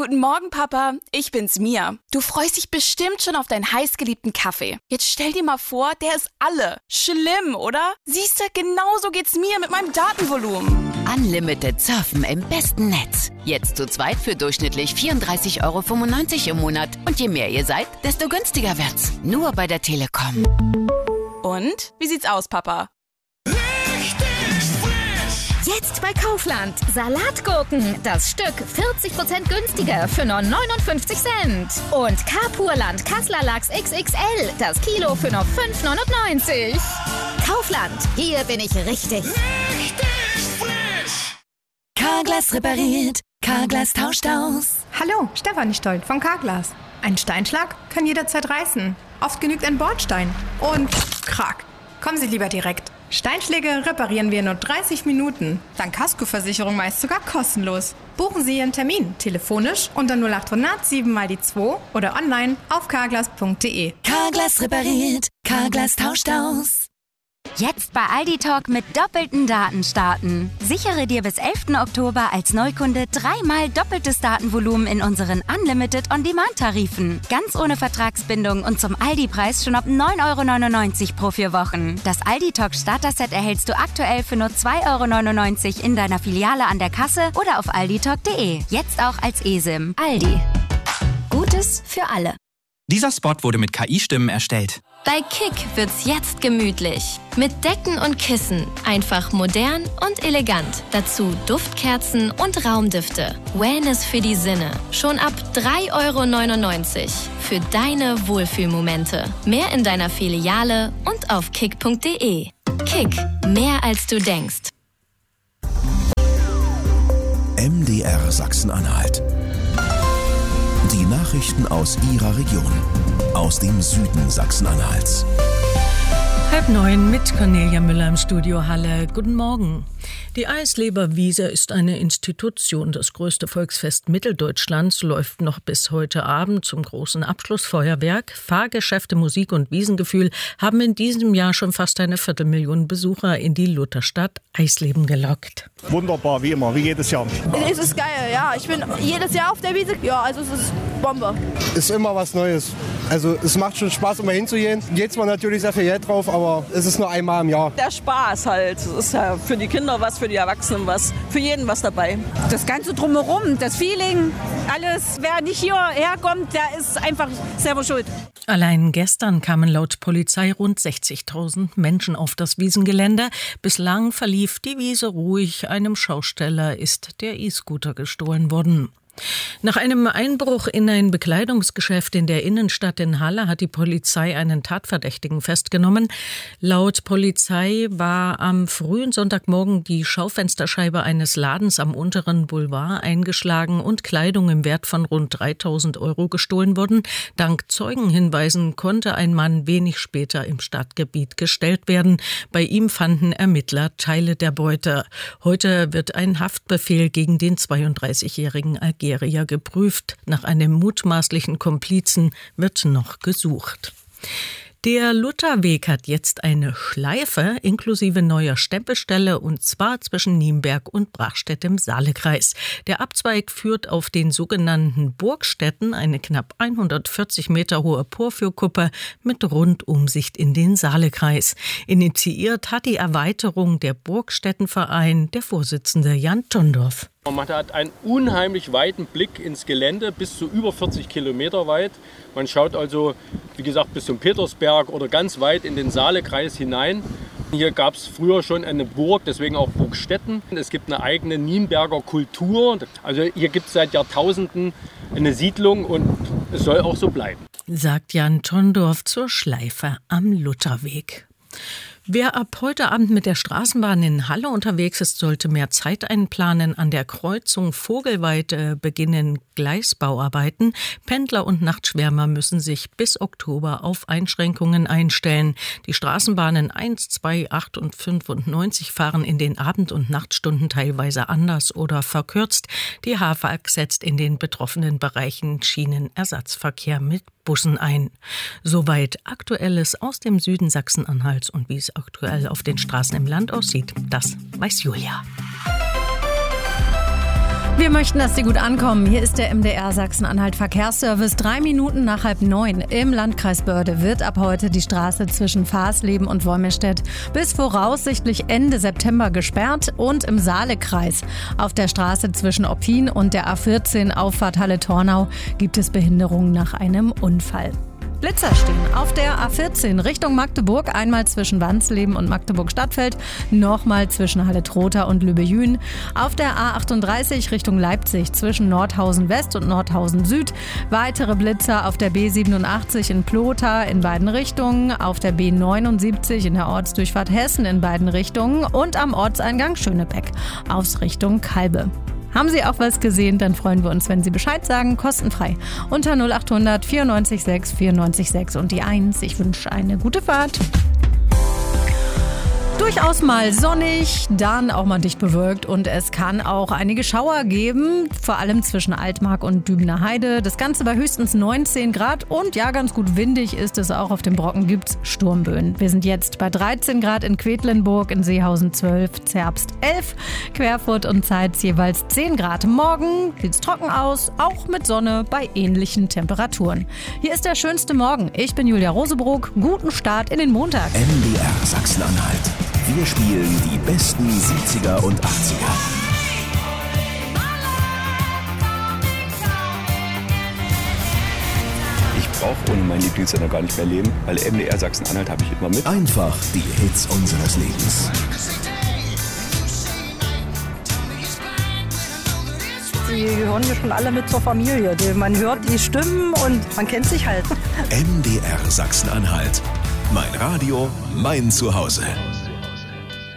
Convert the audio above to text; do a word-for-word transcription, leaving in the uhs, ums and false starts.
Guten Morgen, Papa. Ich bin's, Mia. Du freust dich bestimmt schon auf deinen heißgeliebten Kaffee. Jetzt stell dir mal vor, der ist alle. Schlimm, oder? Siehst du, genauso geht's mir mit meinem Datenvolumen. Unlimited surfen im besten Netz. Jetzt zu zweit für durchschnittlich vierunddreißig Euro fünfundneunzig im Monat. Und je mehr ihr seid, desto günstiger wird's. Nur bei der Telekom. Und? Wie sieht's aus, Papa? Jetzt bei Kaufland. Salatgurken. Das Stück vierzig Prozent günstiger für nur neunundfünfzig Cent. Und Carpurland Kassler Lachs X X L. Das Kilo für nur fünf neunundneunzig. Kaufland. Hier bin ich richtig. Richtig frisch. Carglass repariert. Carglass tauscht aus. Hallo, Stefanie Stolt von Carglass. Ein Steinschlag kann jederzeit reißen. Oft genügt ein Bordstein. Und krack. Kommen Sie lieber direkt. Steinschläge reparieren wir in nur dreißig Minuten. Dank Kaskoversicherung meist sogar kostenlos. Buchen Sie Ihren Termin telefonisch unter null acht hundert sieben mal die zwei oder online auf carglass punkt de. Carglass repariert. Carglass tauscht aus. Jetzt bei Aldi Talk mit doppelten Daten starten. Sichere dir bis elften Oktober als Neukunde dreimal doppeltes Datenvolumen in unseren Unlimited On-Demand-Tarifen. Ganz ohne Vertragsbindung und zum Aldi-Preis schon ab neun Euro neunundneunzig pro vier Wochen. Das Aldi Talk Starter-Set erhältst du aktuell für nur zwei Euro neunundneunzig in deiner Filiale an der Kasse oder auf alditalk punkt de. Jetzt auch als eSIM. Aldi. Gutes für alle. Dieser Spot wurde mit K I-Stimmen erstellt. Bei Kick wird's jetzt gemütlich. Mit Decken und Kissen. Einfach modern und elegant. Dazu Duftkerzen und Raumdüfte. Wellness für die Sinne. Schon ab drei Euro neunundneunzig. Für deine Wohlfühlmomente. Mehr in deiner Filiale und auf kick punkt de. Kick. Mehr als du denkst. M D R Sachsen-Anhalt. Die Nachrichten aus Ihrer Region. Aus dem Süden Sachsen-Anhalts. Halb neun mit Cornelia Müller im Studio Halle. Guten Morgen. Die Eisleber-Wiese ist eine Institution. Das größte Volksfest Mitteldeutschlands läuft noch bis heute Abend zum großen Abschlussfeuerwerk. Fahrgeschäfte, Musik und Wiesengefühl haben in diesem Jahr schon fast eine Viertelmillion Besucher in die Lutherstadt Eisleben gelockt. Wunderbar, wie immer, wie jedes Jahr. Es ist geil, ja. Ich bin jedes Jahr auf der Wiese. Ja, also es ist Bombe. Ist immer was Neues. Also es macht schon Spaß, immer hinzugehen. Geht zwar natürlich sehr viel Geld drauf, aber es ist nur einmal im Jahr. Der Spaß halt. Es ist ja für die Kinder was, für die Erwachsenen was, für jeden was dabei. Das Ganze drumherum, das Feeling, alles. Wer nicht hierher kommt, der ist einfach selber schuld. Allein gestern kamen laut Polizei rund sechzigtausend Menschen auf das Wiesengelände. Bislang verlief die Wiese ruhig. Einem Schausteller ist der E-Scooter gestohlen worden. Nach einem Einbruch in ein Bekleidungsgeschäft in der Innenstadt in Halle hat die Polizei einen Tatverdächtigen festgenommen. Laut Polizei war am frühen Sonntagmorgen die Schaufensterscheibe eines Ladens am unteren Boulevard eingeschlagen und Kleidung im Wert von rund dreitausend Euro gestohlen worden. Dank Zeugenhinweisen konnte ein Mann wenig später im Stadtgebiet gestellt werden. Bei ihm fanden Ermittler Teile der Beute. Heute wird ein Haftbefehl gegen den zweiunddreißigjährigen Algerier geprüft. Nach einem mutmaßlichen Komplizen wird noch gesucht. Der Lutherweg hat jetzt eine Schleife inklusive neuer Stempelstelle und zwar zwischen Nienberg und Brachstedt im Saalekreis. Der Abzweig führt auf den sogenannten Burgstätten, eine knapp hundertvierzig Meter hohe Porphyrkuppe mit Rundumsicht in den Saalekreis. Initiiert hat die Erweiterung der Burgstättenverein der Vorsitzende Jan Tondorf. Man hat einen unheimlich weiten Blick ins Gelände, bis zu über vierzig Kilometer weit. Man schaut also, wie gesagt, bis zum Petersberg oder ganz weit in den Saalekreis hinein. Hier gab es früher schon eine Burg, deswegen auch Burgstätten. Es gibt eine eigene Nienberger Kultur. Also hier gibt es seit Jahrtausenden eine Siedlung und es soll auch so bleiben. Sagt Jan Tondorf zur Schleife am Lutherweg. Wer ab heute Abend mit der Straßenbahn in Halle unterwegs ist, sollte mehr Zeit einplanen. An der Kreuzung Vogelweide beginnen Gleisbauarbeiten. Pendler und Nachtschwärmer müssen sich bis Oktober auf Einschränkungen einstellen. Die Straßenbahnen eins, zwei, acht und fünfundneunzig fahren in den Abend- und Nachtstunden teilweise anders oder verkürzt. Die H V A G setzt in den betroffenen Bereichen Schienenersatzverkehr mit Bussen ein. Soweit Aktuelles aus dem Süden Sachsen-Anhalts und wie es aktuell auf den Straßen im Land aussieht, das weiß Julia. Wir möchten, dass Sie gut ankommen. Hier ist der M D R Sachsen-Anhalt Verkehrsservice. Drei Minuten nach halb neun im Landkreis Börde wird ab heute die Straße zwischen Fahrsleben und Wolmirstedt bis voraussichtlich Ende September gesperrt und im Saalekreis. Auf der Straße zwischen Oppin und der A vierzehn Auffahrt Halle-Tornau gibt es Behinderungen nach einem Unfall. Blitzer stehen auf der A vierzehn Richtung Magdeburg, einmal zwischen Wansleben und Magdeburg-Stadtfeld, nochmal zwischen Halle-Trotha und Lübbe-Jühen. Auf der A achtunddreißig Richtung Leipzig zwischen Nordhausen West und Nordhausen Süd. Weitere Blitzer auf der B siebenundachtzig in Plotha in beiden Richtungen, auf der B neunundsiebzig in der Ortsdurchfahrt Hessen in beiden Richtungen und am Ortseingang Schönebeck aus Richtung Kalbe. Haben Sie auch was gesehen, dann freuen wir uns, wenn Sie Bescheid sagen, kostenfrei. Unter null acht hundert vierundneunzig sechs vierundneunzig sechs und die eins. Ich wünsche eine gute Fahrt. Durchaus mal sonnig, dann auch mal dicht bewölkt und es kann auch einige Schauer geben, vor allem zwischen Altmark und Dübener Heide. Das Ganze bei höchstens neunzehn Grad und ja, ganz gut windig ist es auch. Auf dem Brocken gibt's Sturmböen. Wir sind jetzt bei dreizehn Grad in Quedlinburg, in Seehausen zwölf, Zerbst elf, Querfurt und Zeitz jeweils zehn Grad. Morgen sieht's trocken aus, auch mit Sonne bei ähnlichen Temperaturen. Hier ist der schönste Morgen. Ich bin Julia Rosebrook. Guten Start in den Montag. M D R Sachsen-Anhalt. Wir spielen die besten siebziger und achtziger. Ich brauche ohne meinen Lieblingssender gar nicht mehr leben, weil M D R Sachsen-Anhalt habe ich immer mit. Einfach die Hits unseres Lebens. Die gehören hier schon alle mit zur Familie. Man hört die Stimmen und man kennt sich halt. M D R Sachsen-Anhalt. Mein Radio, mein Zuhause.